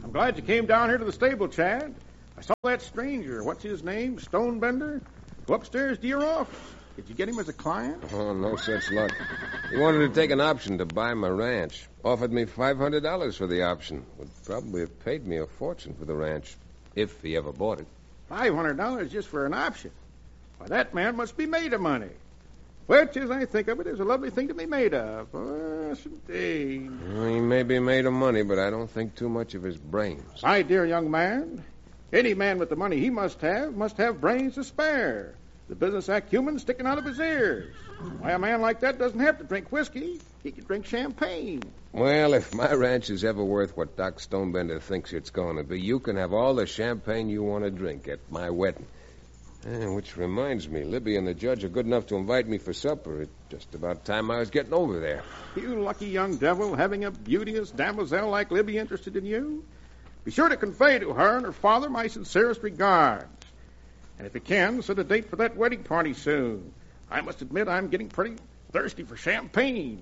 I'm glad you came down here to the stable, Chad. I saw that stranger, what's his name, Stonebender, go upstairs to your office. Did you get him as a client? Oh, no such luck. He wanted to take an option to buy my ranch. Offered me $500 for the option. Would probably have paid me a fortune for the ranch, if he ever bought it. $500 just for an option? Why, that man must be made of money. Which, as I think of it, is a lovely thing to be made of. Yes, indeed. Well, he may be made of money, but I don't think too much of his brains. My dear young man, any man with the money he must have brains to spare. The business acumen sticking out of his ears. Why, a man like that doesn't have to drink whiskey. He can drink champagne. Well, if my ranch is ever worth what Doc Stonebender thinks it's going to be, you can have all the champagne you want to drink at my wedding. Which reminds me, Libby and the judge are good enough to invite me for supper. It's just about time I was getting over there. You lucky young devil, having a beauteous damoiselle like Libby interested in you. Be sure to convey to her and her father my sincerest regards. And if you can, set a date for that wedding party soon. I must admit I'm getting pretty thirsty for champagne.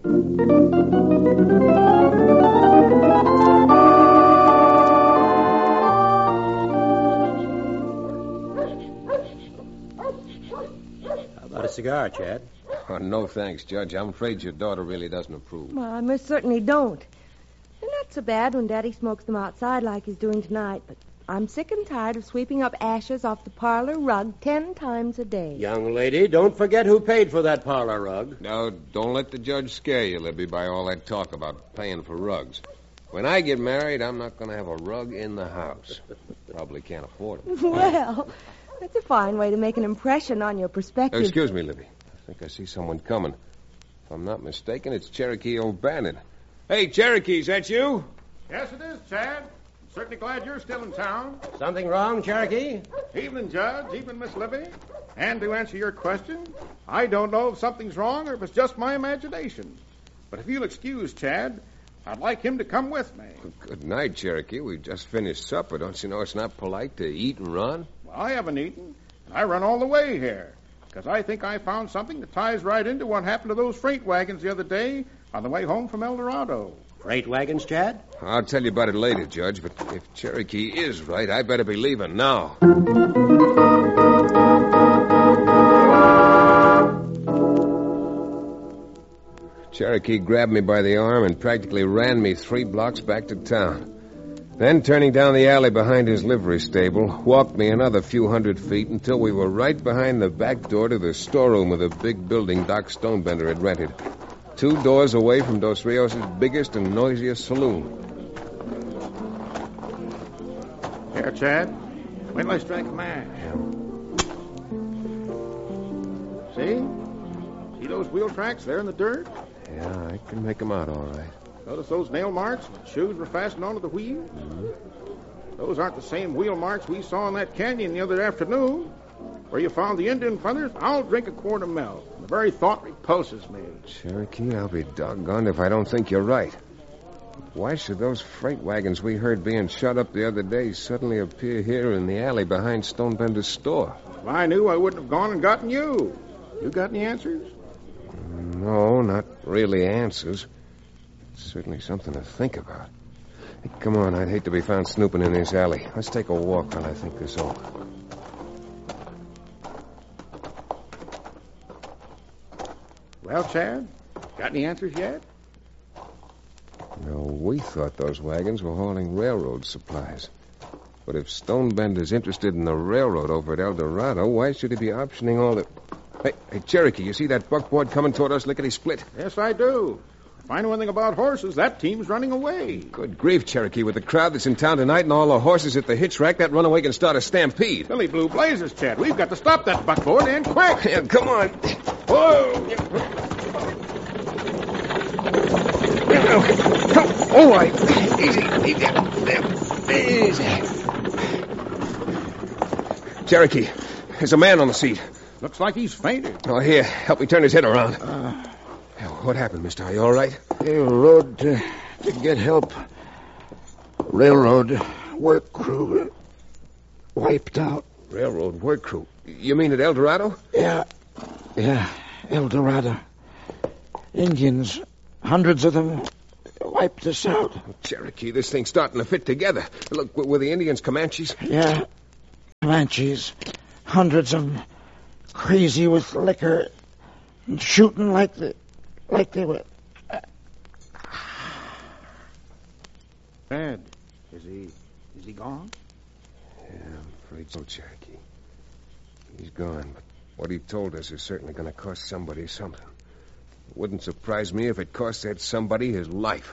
How about a cigar, Chad? Oh, no thanks, Judge. I'm afraid your daughter really doesn't approve. Well, I most certainly don't. They're not so bad when Daddy smokes them outside like he's doing tonight, but I'm sick and tired of sweeping up ashes off the parlor rug 10 times a day. Young lady, don't forget who paid for that parlor rug. Now, don't let the judge scare you, Libby, by all that talk about paying for rugs. When I get married, I'm not going to have a rug in the house. Probably can't afford it. Well, that's a fine way to make an impression on your prospective... Excuse me, Libby. I think I see someone coming. If I'm not mistaken, it's Cherokee O'Bannon. Hey, Cherokee, is that you? Yes, it is, Chad. Certainly glad you're still in town. Something wrong, Cherokee? Evening, Judge. Evening, Miss Libby. And to answer your question, I don't know if something's wrong or if it's just my imagination. But if you'll excuse Chad, I'd like him to come with me. Good night, Cherokee. We just finished supper. Don't you know it's not polite to eat and run? Well, I haven't eaten, and I run all the way here, because I think I found something that ties right into what happened to those freight wagons the other day on the way home from El Dorado. Freight wagons, Chad? I'll tell you about it later, Judge, but if Cherokee is right, I better be leaving now. Cherokee grabbed me by the arm and practically ran me 3 blocks back to town. Then, turning down the alley behind his livery stable, walked me another few hundred feet until we were right behind the back door to the storeroom of the big building Doc Stonebender had rented. 2 doors away from Dos Rios' biggest and noisiest saloon. Here, Chad. Wait till I strike a match. See those wheel tracks there in the dirt? Yeah, I can make them out all right. Notice those nail marks? Shoes were fastened onto the wheel? Mm-hmm. Those aren't the same wheel marks we saw in that canyon the other afternoon. Where you found the Indian feathers, I'll drink a quart of milk. The very thought repulses me. Cherokee, I'll be doggone if I don't think you're right. Why should those freight wagons we heard being shut up the other day suddenly appear here in the alley behind Stonebender's store? If I knew, I wouldn't have gone and gotten you. You got any answers? No, not really answers. It's certainly something to think about. Hey, come on, I'd hate to be found snooping in this alley. Let's take a walk while I think this over. Well, Chad, got any answers yet? No, we thought those wagons were hauling railroad supplies. But if Stonebender's interested in the railroad over at El Dorado, why should he be optioning all the... Hey, Cherokee, you see that buckboard coming toward us lickety-split? Yes, I do. If I know anything about horses, that team's running away. Good grief, Cherokee. With the crowd that's in town tonight and all the horses at the hitch rack, that runaway can start a stampede. Billy Blue Blazers, Chad. We've got to stop that buckboard, and quick. Yeah, come on. Whoa! All right. Easy. Cherokee, there's a man on the seat. Looks like he's fainted. Oh, here, help me turn his head around. What happened, mister? Are you all right? Railroad to get help. Railroad work crew wiped out. Railroad work crew? You mean at El Dorado? Yeah, El Dorado. Indians, hundreds of them, wiped us out. Cherokee, this thing's starting to fit together. Look, were the Indians Comanches? Yeah, Comanches. Hundreds of them. Crazy with liquor and shooting like they were. Dad, is he gone? Yeah, I'm afraid so, Cherokee. He's gone, but what he told us is certainly going to cost somebody something. It wouldn't surprise me if it cost that somebody his life.